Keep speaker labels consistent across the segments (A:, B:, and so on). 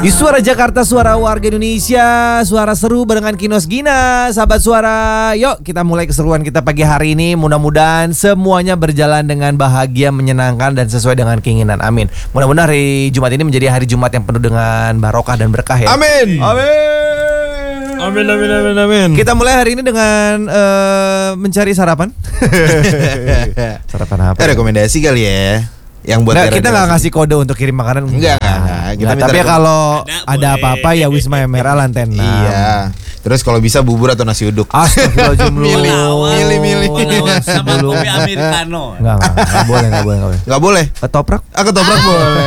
A: Di Suara Jakarta, suara warga Indonesia, suara seru barengan Kinos Gina. Sahabat Suara, yuk kita mulai keseruan kita pagi hari ini. Mudah-mudahan semuanya berjalan dengan bahagia, menyenangkan dan sesuai dengan keinginan. Amin. Mudah-mudahan hari Jumat ini menjadi hari Jumat yang penuh dengan barokah dan berkah ya.
B: Amin.
A: Amin.
B: Amin.
A: Kita mulai hari ini dengan mencari sarapan. Sarapan apa?
B: Rekomendasi kali ya. Yang buat
A: kita nggak ngasih kode untuk kirim makanan.
B: Enggak.
A: Tapi kalau ada apa-apa ya Wisma Merah lantai 6.
B: Iya. Terus kalau bisa bubur atau nasi uduk.
A: Astagfirullahaladzim lu.
B: Milih.
C: Sama kopi americano.
A: Enggak boleh.
B: Enggak boleh.
A: Ketoprak?
B: Ketoprak boleh.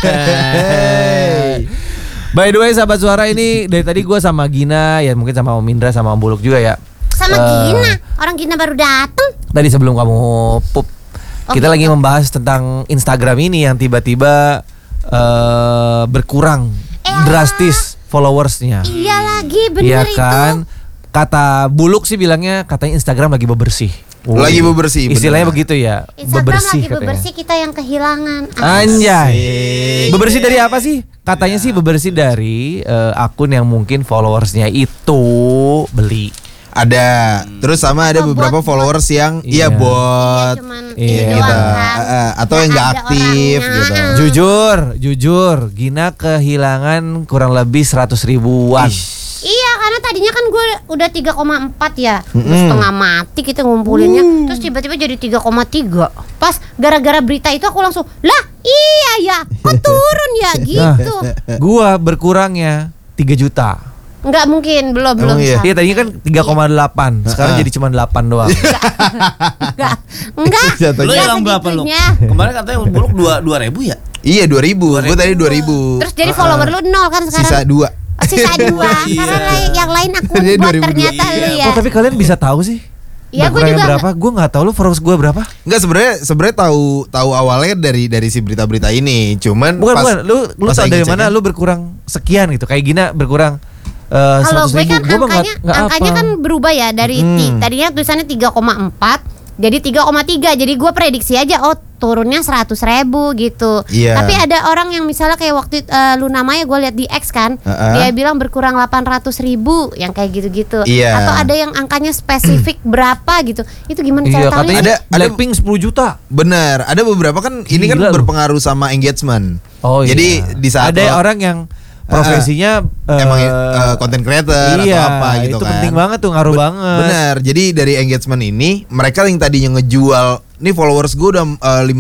A: By the way sahabat Suara, ini dari tadi gue sama Gina, ya mungkin sama Om Indra sama Om Buluk juga ya.
D: Sama Gina, orang Gina baru datang.
A: Tadi sebelum kamu pup, kita lagi membahas tentang Instagram ini yang tiba-tiba berkurang drastis followersnya.
D: Iya lagi, bener
A: Iya
D: itu.
A: kan? Kata Buluk sih bilangnya katanya Instagram lagi bebersih.
B: Lagi bebersih.
A: Istilahnya begitu ya.
D: Instagram
A: Bebersih
D: lagi
A: katanya.
D: bebersih, kita yang kehilangan.
A: Anjay. Bebersih dari apa sih? Katanya sih bebersih dari akun yang mungkin followersnya itu beli.
B: Ada. Terus sama ada
D: Atau
B: beberapa
D: bot.
B: followers yang
A: Iya.
B: bot.
D: Cuman
A: Iya.
D: ini
B: Gitu.
D: doang kan.
B: Atau yang
D: Nggak
B: enggak
D: ada
B: aktif
D: orangnya.
B: gitu.
A: Jujur, Gina kehilangan kurang lebih 100 ribuan.
D: Iya, karena tadinya kan gue udah 3,4 ya. Terus setengah mati kita ngumpulinnya. Terus tiba-tiba jadi 3,3. Pas gara-gara berita itu aku langsung, "Lah, iya ya. Kok turun ya?" gitu.
A: Gua berkurangnya 3 juta.
D: Enggak mungkin, belum
B: Emang iya?
D: sampai.
A: Iya tadinya kan 3,8. Sekarang jadi cuma 8 doang.
D: Enggak.
B: Jatuhnya.
C: Lu hilang berapa lu?
D: segitunya.
C: Kemarin katanya Buluk 2.000 ya?
B: Iya 2000. Gue tadi 2000.
D: Terus jadi follower lu 0 kan sekarang.
B: Sisa 2.
D: Sisa 2. Karena yang lain akun
B: Jadi
D: bot
B: 2002.
D: ternyata lu ya.
A: Oh, tapi kalian bisa tahu sih?
D: Iya, gue
A: Berkurangnya
D: juga
A: berapa? Gue nggak tahu lu followers gue berapa.
B: Enggak, sebenarnya tahu awalnya dari si berita-berita ini. Cuman
A: Bukan. Lu
B: pas
A: tahu dari
B: lagi
A: mana
B: ceknya,
A: lu berkurang sekian gitu? Kayak Gina berkurang
D: Kalau
A: 100
D: gue
A: ribu.
D: kan
A: Gua mah
D: angkanya kan berubah ya dari tadinya tulisannya 3,4 jadi 3,3. Jadi gue prediksi aja turunnya 100.000 gitu.
B: Iya.
D: Tapi ada orang yang misalnya kayak waktu Luna Maya gue lihat di X kan, dia bilang berkurang 800.000 yang kayak gitu-gitu.
B: Iya.
D: Atau ada yang angkanya spesifik berapa gitu. Itu gimana
A: Iya,
D: cara
A: katanya
D: tahunya?
B: Ada-
A: Blackpink 10 juta.
B: bener, ada beberapa kan ini kan
A: Gila lu.
B: berpengaruh sama engagement.
A: Oh
B: Jadi
A: iya.
B: di saat
A: ada
B: lo-
A: orang yang profesinya
B: emang content creator
A: iya,
B: atau apa gitu
A: itu
B: kan.
A: penting banget tuh, ngaruh banget.
B: Bener. Jadi dari engagement ini mereka yang tadinya ngejual, nih followers gue udah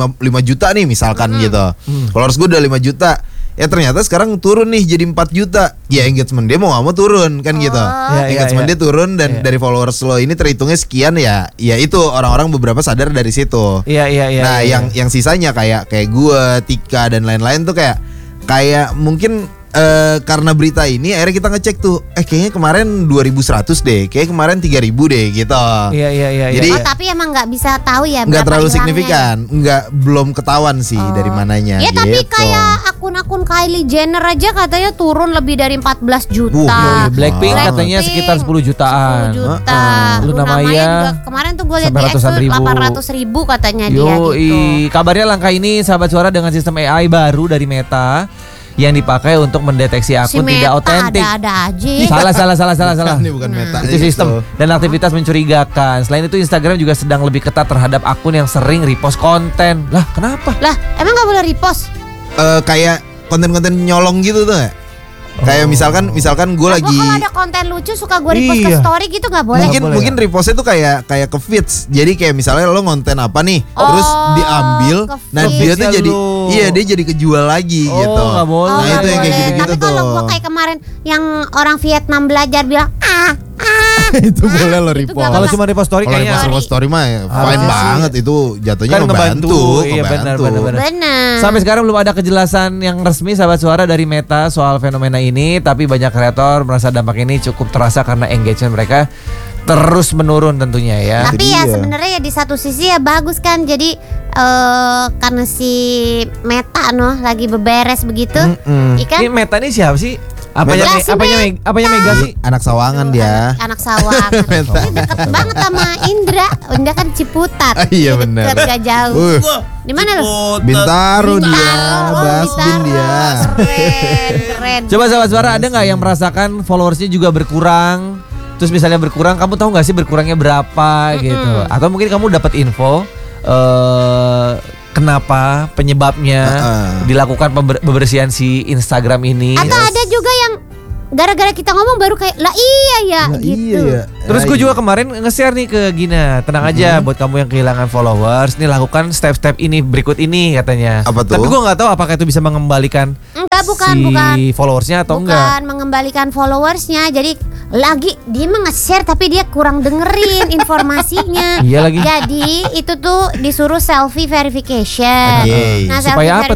B: 5 juta nih misalkan gitu. Followers gue udah 5 juta. Ya ternyata sekarang turun nih jadi 4 juta. Ya engagement dia mau gak mau turun kan gitu.
A: Iya,
B: Engagement
A: iya.
B: dia turun dan dari followers lo ini terhitungnya sekian ya. Ya itu orang-orang beberapa sadar dari situ.
A: Iya.
B: Nah,
A: iya.
B: yang sisanya kayak gue, Tika dan lain-lain tuh kayak mungkin karena berita ini akhirnya kita ngecek tuh, kayaknya kemarin 2.100 deh, kayak kemarin 3.000 deh gitu.
A: Iya.
B: Jadi
D: tapi emang nggak bisa tahu ya.
B: nggak
D: berapa
B: terlalu
D: hilangnya.
B: signifikan, belum ketahuan sih dari mananya.
D: Ya tapi
B: gitu.
D: kayak akun-akun Kylie Jenner aja katanya turun lebih dari 14 juta.
A: Blackpink
B: Blackpink.
A: katanya sekitar 10 jutaan.
D: 10 juta.
A: Luna
D: Luna
A: Maya
D: Maya juga kemarin tuh gue lihat
A: sampai
D: di X
A: ratusan
D: tuh
A: ribu.
D: 800.000 katanya dia
A: Yoi.
D: gitu.
A: Kabarnya langkah ini sahabat Suara dengan sistem AI baru dari Meta yang dipakai untuk mendeteksi akun tidak otentik.
D: Ada aja.
A: Salah.
B: Ini bukan meta.
A: Itu sistem dan aktivitas mencurigakan. Selain itu Instagram juga sedang lebih ketat terhadap akun yang sering repost konten. Lah, kenapa?
D: Lah, emang nggak boleh repost?
B: Kayak konten-konten nyolong gitu tuh nggak? Kayak misalkan gue
D: Lah,
B: lagi
D: gua kalau ada konten lucu suka gue repost ke
A: Iya.
D: story gitu nggak boleh.
A: Nggak boleh.
B: mungkin repostnya tuh kayak ke feeds. Jadi kayak misalnya lo ngonten apa nih, terus diambil,
D: ke
B: nah
D: feeds.
B: dia tuh jadi
A: Lu.
B: dia jadi kejual lagi
A: Oh,
B: gitu.
A: nggak boleh.
B: Nah,
D: nggak
B: itu yang kayak
D: boleh.
B: gitu-gitu
D: Tapi kalau
B: tuh.
D: gue kayak kemarin yang orang Vietnam belajar bilang
B: Itu boleh lo
D: itu
B: repost.
D: nggak
A: Kalau
D: apa-apa.
A: cuma repost story
B: Kalau
A: kayaknya
B: repost story mah ya fine
A: Harusnya sih.
B: banget, itu jatuhnya
A: kan
B: ngebantu.
A: Iya benar.
D: benar.
A: Sampai sekarang belum ada kejelasan yang resmi sahabat Suara dari Meta soal fenomena ini, tapi banyak kreator merasa dampak ini cukup terasa karena engagement mereka terus menurun tentunya ya.
D: Tapi
B: Itu
D: ya
B: dia.
D: sebenarnya ya di satu sisi ya bagus kan. Jadi karena si Meta lagi beberes begitu,
A: Ini
D: ikan
A: Meta ini siapa sih? Apanya
D: Jelasin deh.
A: apanya Mega sih?
B: Anak Sawangan dia.
D: Anak Sawangan. Ini deket banget sama Indra. Indra kan Ciputat.
B: Iya,
D: Deket,
B: benar.
D: gak jauh.
C: Wah,
D: Di mana lu?
B: Bintaro dia,
D: Bintaro,
B: Basdin
D: Bintaro.
B: dia.
D: Keren.
A: Coba sahabat suara, ada nggak yang merasakan followersnya juga berkurang? Terus misalnya berkurang, kamu tahu nggak sih berkurangnya berapa gitu? Atau mungkin kamu dapat info kenapa penyebabnya dilakukan pembersihan si Instagram ini?
D: Atau ada juga yang gara-gara kita ngomong baru kayak lah iya ya
B: Nah,
D: gitu.
B: Iya ya.
A: Terus gue juga kemarin nge-share nih ke Gina, tenang aja buat kamu yang kehilangan followers, nih lakukan step-step ini berikut ini katanya.
B: Apa tuh?
A: Tapi gue nggak tahu apakah itu bisa mengembalikan
D: Enggak, bukan,
A: si
D: bukan.
A: followersnya atau enggak.
D: Bukan mengembalikan followersnya. Jadi lagi dia mah nge-share tapi dia kurang dengerin informasinya.
A: Iya lagi.
D: Jadi itu tuh disuruh selfie verification.
B: Oke.
D: Nah,
A: Supaya apa